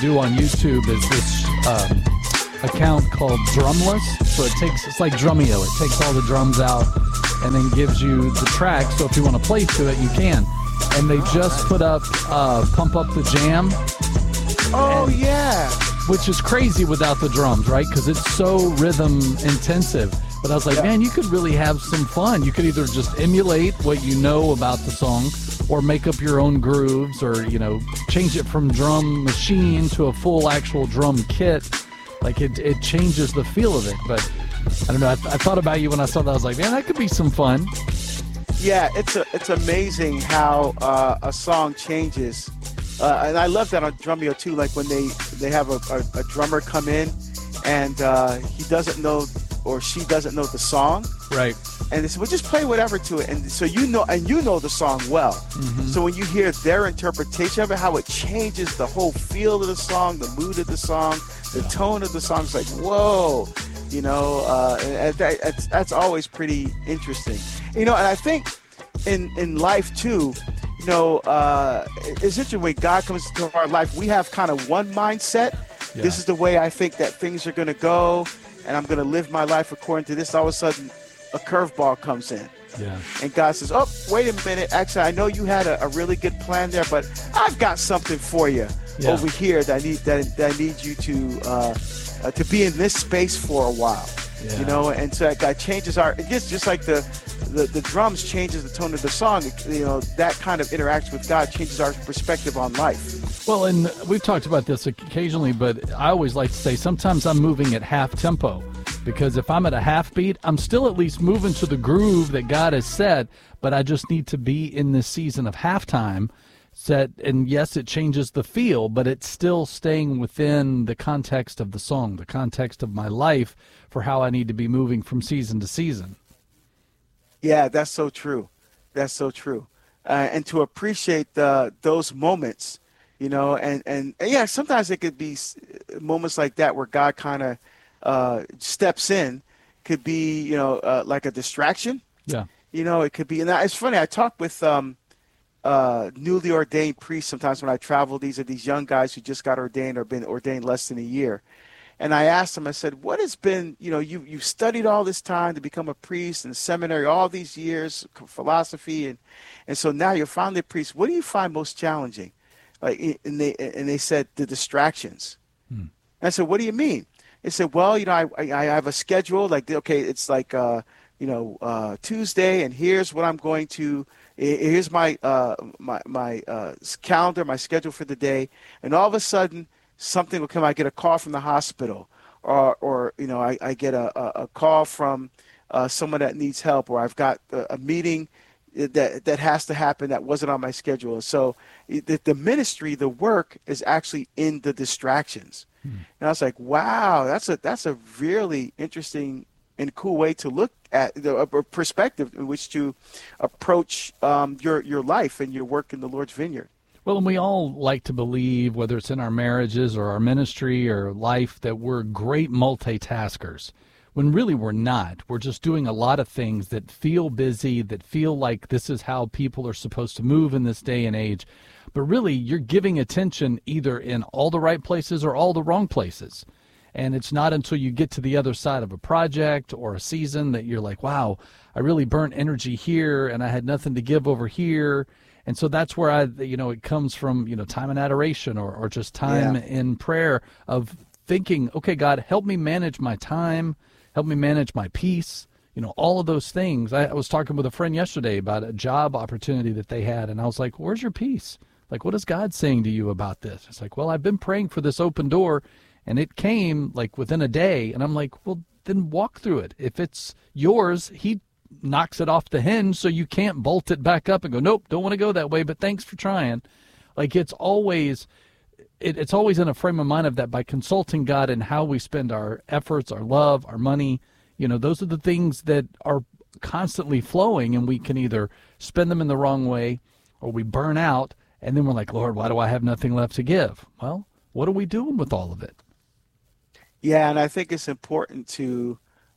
do on YouTube is this account called Drumless. So it's like Drumeo. It takes all the drums out and then gives you the track. So if you want to play to it, you can. And they just put up Pump Up the Jam. Oh, yeah. Which is crazy without the drums, right? Because it's so rhythm intensive. But I was like, man, you could really have some fun. You could either just emulate what you know about the song or make up your own grooves or, change it from drum machine to a full actual drum kit. Like it changes the feel of it. But I don't know. I thought about you when I saw that. I was like, man, that could be some fun. Yeah, it's amazing how a song changes. And I love that on Drumeo too, like when they have a drummer come in and he doesn't know or she doesn't know the song. Right. And they say, well, just play whatever to it. And so you know the song well. Mm-hmm. So when you hear their interpretation of it, how it changes the whole feel of the song, the mood of the song, the tone of the song, it's like, whoa, and that's always pretty interesting. And I think in life too, it's interesting when God comes into our life, we have kind of one mindset. Yeah. This is the way I think that things are going to go, and I'm going to live my life according to this. All of a sudden, a curveball comes in. Yeah. And God says, oh, wait a minute. Actually, I know you had a really good plan there, but I've got something for you over here that I need you to be in this space for a while. Yeah. And so God changes just like the drums changes the tone of the song, that kind of interaction with God changes our perspective on life. Well, and we've talked about this occasionally, but I always like to say sometimes I'm moving at half tempo, because if I'm at a half beat, I'm still at least moving to the groove that God has set, but I just need to be in this season of halftime set. And yes, it changes the feel, but it's still staying within the context of the song, the context of my life for how I need to be moving from season to season. Yeah, that's so true. That's so true. And to appreciate those moments, and yeah, sometimes it could be moments like that where God kind of steps in, could be, like a distraction. Yeah. It could be. And it's funny, I talk with newly ordained priests sometimes when I travel. These are these young guys who just got ordained or been ordained less than a year. And I asked them, I said, what has been, you've studied all this time to become a priest in seminary, all these years, philosophy, and so now you're finally a priest. What do you find most challenging? And they said, the distractions. And I said, what do you mean? They said, well, I have a schedule, like, okay, it's like, Tuesday, and here's what I'm going to, here's my calendar, my schedule for the day. And all of a sudden, something will come. I get a call from the hospital, or I get a call from someone that needs help, or I've got a meeting that has to happen that wasn't on my schedule. So the ministry, the work is actually in the distractions. And I was like, wow, that's a really interesting and cool way to look at a perspective in which to approach your life and your work in the Lord's vineyard. Well, and we all like to believe, whether it's in our marriages or our ministry or life, that we're great multitaskers, when really we're not. We're just doing a lot of things that feel busy, that feel like this is how people are supposed to move in this day and age. But really, you're giving attention either in all the right places or all the wrong places. And it's not until you get to the other side of a project or a season that you're like, wow, I really burnt energy here and I had nothing to give over here. And so that's where it comes from, time in adoration or just time in prayer of thinking, okay, God, help me manage my time, help me manage my peace, all of those things. I was talking with a friend yesterday about a job opportunity that they had, and I was like, where's your peace? Like, what is God saying to you about this? It's like, well, I've been praying for this open door, and it came like within a day. And I'm like, well, then walk through it. If it's yours, he knocks it off the hinge so you can't bolt it back up and go, nope, don't want to go that way, but thanks for trying. Like it's always in a frame of mind of that by consulting God and how we spend our efforts, our love, our money, those are the things that are constantly flowing, and we can either spend them in the wrong way or we burn out and then we're like, Lord, why do I have nothing left to give? Well, what are we doing with all of it? Yeah, and I think it's important to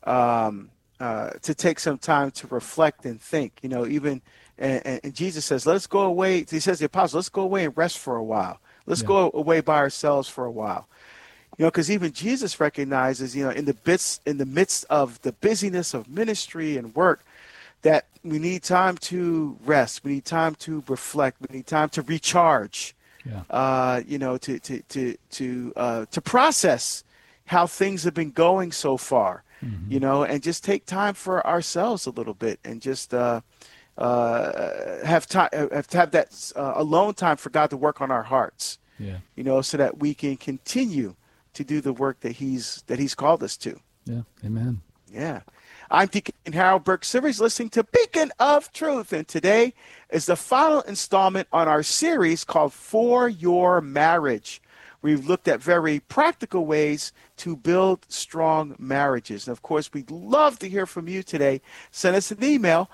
take some time to reflect and think. And Jesus says, let's go away. He says to the apostles, let's go away and rest for a while. Let's go away by ourselves for a while. Because even Jesus recognizes, in the midst of the busyness of ministry and work, that we need time to rest. We need time to reflect. We need time to recharge. Yeah. To process how things have been going so far. Mm-hmm. And just take time for ourselves a little bit, and just have that alone time for God to work on our hearts. Yeah. So that we can continue to do the work that he's called us to. Yeah. Amen. Yeah. I'm Deacon Harold Burke-Sivers, listening to Beacon of Truth, and today is the final installment on our series called For Your Marriage. We've looked at very practical ways to build strong marriages. And of course, we'd love to hear from you today. Send us an email,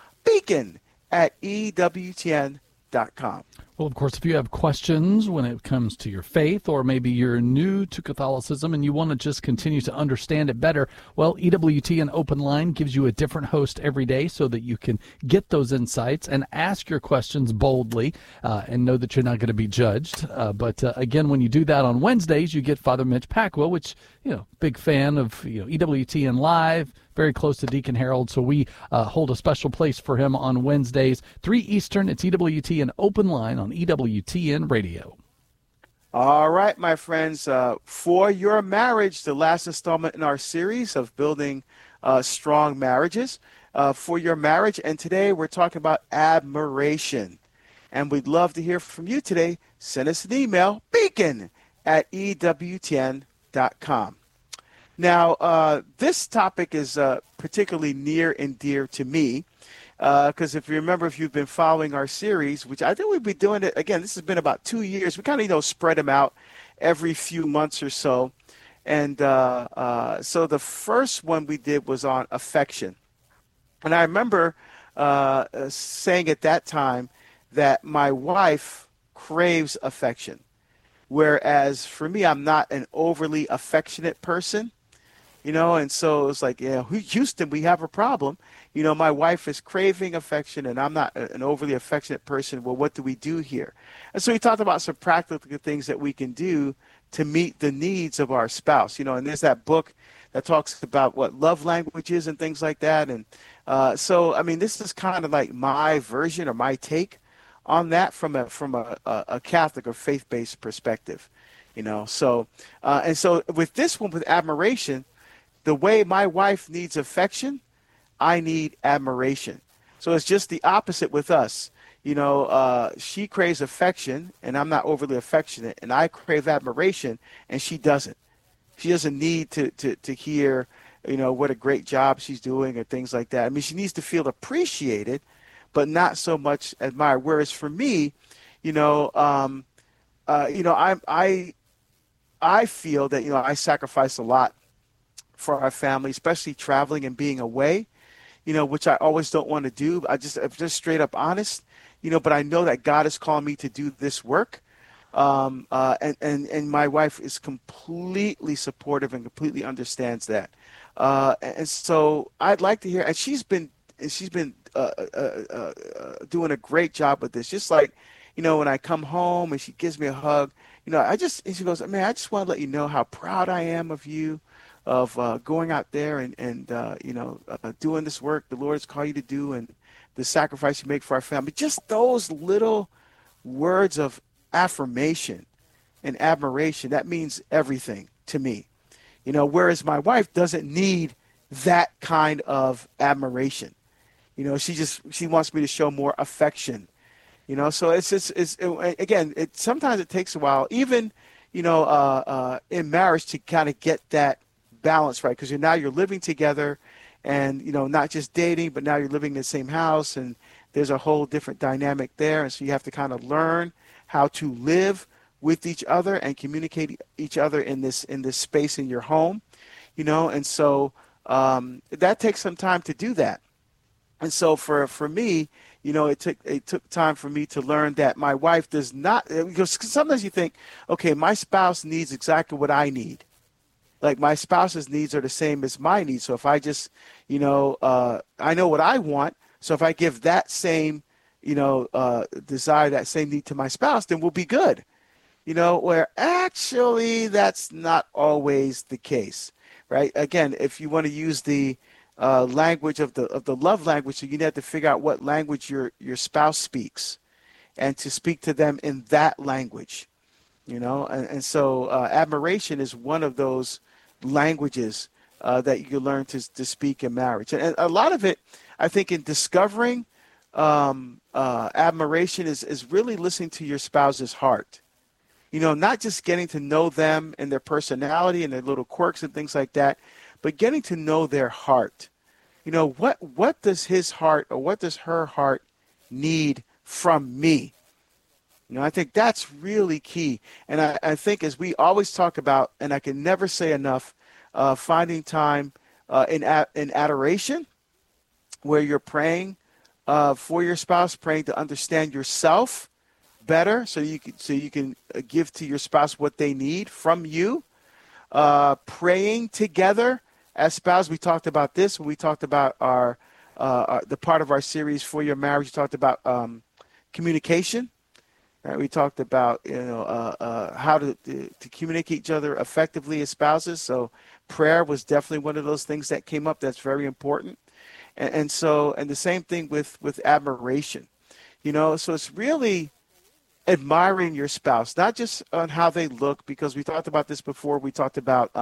beacon@ewtn.com. Well, of course, if you have questions when it comes to your faith, or maybe you're new to Catholicism and you want to just continue to understand it better, well, EWTN Open Line gives you a different host every day so that you can get those insights and ask your questions boldly and know that you're not going to be judged. But again, when you do that on Wednesdays, you get Father Mitch Pacwa, which, big fan of EWTN Live, very close to Deacon Harold, so we hold a special place for him on Wednesdays, 3 Eastern. It's EWTN Open Line on EWTN Radio. All right, my friends, For Your Marriage, the last installment in our series of building strong marriages, For Your Marriage, and today we're talking about admiration. And we'd love to hear from you today. Send us an email, beacon@ewtn.com. Now, this topic is particularly near and dear to me because if you've been following our series, which I think we've been doing it, again, this has been about 2 years. We kind of, spread them out every few months or so. And so the first one we did was on affection. And I remember saying at that time that my wife craves affection, whereas for me, I'm not an overly affectionate person. And so it's like, Houston, we have a problem. My wife is craving affection and I'm not an overly affectionate person. Well, what do we do here? And so we talked about some practical things that we can do to meet the needs of our spouse, and there's that book that talks about what love language is and things like that. And so, this is kind of like my version or my take on that from a Catholic or faith-based perspective, So, and so with this one, with admiration, the way my wife needs affection, I need admiration. So it's just the opposite with us. She craves affection, and I'm not overly affectionate, and I crave admiration, and she doesn't. She doesn't need to hear, what a great job she's doing or things like that. She needs to feel appreciated, but not so much admired. Whereas for me, I feel that, I sacrifice a lot for our family, especially traveling and being away, which I always don't want to do. I'm just straight up honest, but I know that God is calling me to do this work. And my wife is completely supportive and completely understands that. And so I'd like to hear, and she's been doing a great job with this. Just like, when I come home and she gives me a hug, and she goes, man, I just want to let you know how proud I am of you, of going out there and doing this work the Lord has called you to do, and the sacrifice you make for our family. Just those little words of affirmation and admiration, that means everything to me. Whereas my wife doesn't need that kind of admiration. She wants me to show more affection. So sometimes it takes a while, even, in marriage, to kind of get that balance right, because now you're living together and, not just dating, but now you're living in the same house, and there's a whole different dynamic there. And so you have to kind of learn how to live with each other and communicate each other in this space in your home, and so that takes some time to do that. And so for me, it took time for me to learn that my wife does not, because sometimes you think, okay, my spouse needs exactly what I need. Like my spouse's needs are the same as my needs. So if I just, I know what I want. So if I give that same, desire, that same need to my spouse, then we'll be good. where actually that's not always the case, right? Again, if you want to use the language of the love language, so you have to figure out what language your spouse speaks, and to speak to them in that language, and so admiration is one of those languages that you can learn to speak in marriage. And a lot of it, I think, in discovering admiration is really listening to your spouse's heart. Not just getting to know them and their personality and their little quirks and things like that, but getting to know their heart. What does his heart or what does her heart need from me? I think that's really key. And I think, as we always talk about, and I can never say enough, finding time in adoration, where you're praying for your spouse, praying to understand yourself better, so you can give to your spouse what they need from you. Praying together as spouse. We talked about this when we talked about the part of our series For Your Marriage. We talked about communication. Right? We talked about how to communicate each other effectively as spouses. So prayer was definitely one of those things that came up. That's very important. And the same thing with admiration. So it's really admiring your spouse, not just on how they look, because we talked about this before. We talked about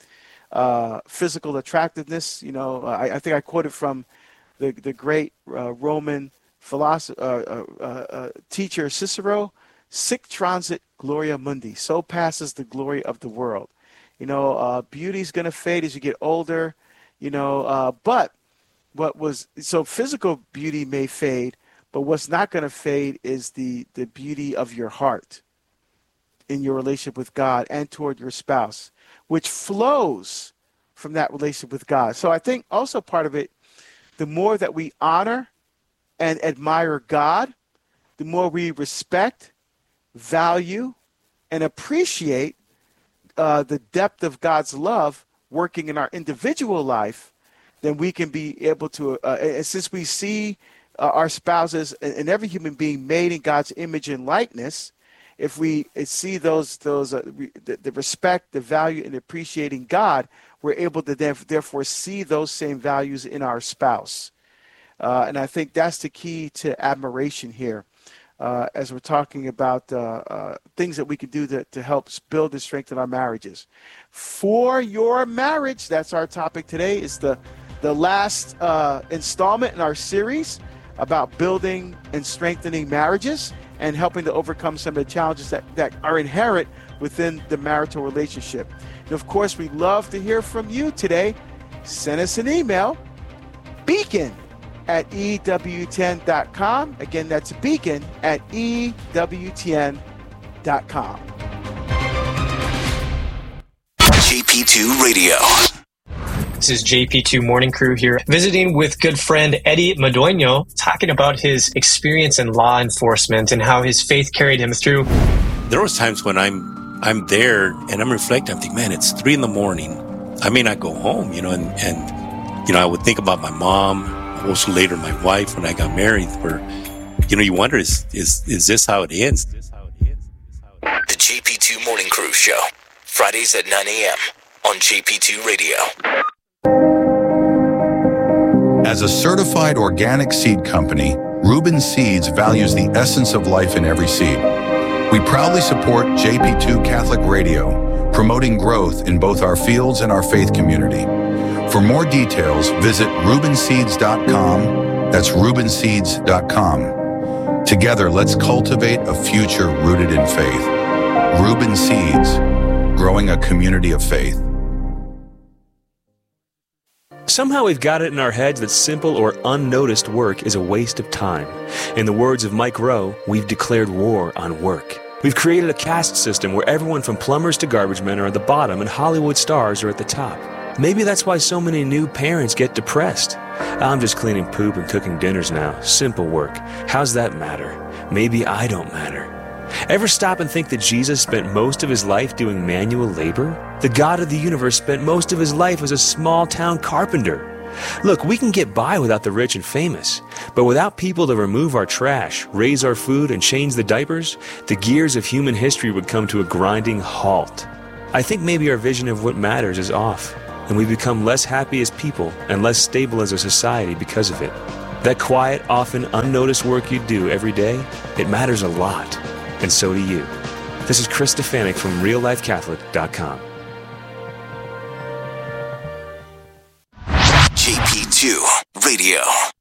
physical attractiveness. I think I quoted from the great Roman philosopher, teacher Cicero, "Sic transit gloria mundi," so passes the glory of the world. Beauty's going to fade as you get older, but physical beauty may fade, but what's not going to fade is the beauty of your heart in your relationship with God and toward your spouse, which flows from that relationship with God. So I think also part of it, the more that we honor and admire God, the more we respect, value, and appreciate the depth of God's love working in our individual life, then we can be able to, since we see our spouses and every human being made in God's image and likeness, if we see the respect, the value, and appreciating God, we're able to therefore see those same values in our spouse. And I think that's the key to admiration here, as we're talking about things that we can do to help build and strengthen our marriages. For your marriage, that's our topic today. It's the last installment in our series about building and strengthening marriages and helping to overcome some of the challenges that are inherent within the marital relationship. And of course, we'd love to hear from you today. Send us an email, beacon@ewtn.com. Again, that's beacon@ewtn.com. JP2 Radio. This is JP2 Morning Crew here, visiting with good friend Eddie Madueño, talking about his experience in law enforcement and how his faith carried him through. There was times when I'm there and I'm reflecting. I'm thinking, man, it's 3 a.m. I may not go home, and I would think about my mom, also later my wife when I got married, where, you wonder, is this how it ends? The JP2 Morning Crew Show, Fridays at 9 a.m. on JP2 Radio. As a certified organic seed company, Reuben Seeds values the essence of life in every seed. We proudly support JP2 Catholic Radio, promoting growth in both our fields and our faith community. For more details, visit ReubenSeeds.com. That's ReubenSeeds.com. Together, let's cultivate a future rooted in faith. Reuben Seeds, growing a community of faith. Somehow we've got it in our heads that simple or unnoticed work is a waste of time. In the words of Mike Rowe, we've declared war on work. We've created a caste system where everyone from plumbers to garbage men are at the bottom and Hollywood stars are at the top. Maybe that's why so many new parents get depressed. I'm just cleaning poop and cooking dinners now. Simple work. How's that matter? Maybe I don't matter. Ever stop and think that Jesus spent most of his life doing manual labor? The God of the universe spent most of his life as a small-town carpenter. Look, we can get by without the rich and famous, but without people to remove our trash, raise our food, and change the diapers, the gears of human history would come to a grinding halt. I think maybe our vision of what matters is off, and we become less happy as people and less stable as a society because of it. That quiet, often unnoticed work you do every day, it matters a lot, and so do you. This is Chris Stefanik from RealLifeCatholic.com. JP2 Radio.